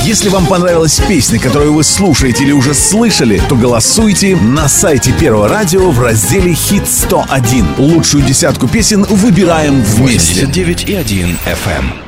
Если вам понравилась песня, которую вы слушаете или уже слышали, то голосуйте на сайте Первого радио в разделе «Хит 101». Лучшую десятку песен выбираем вместе. 89,1 FM.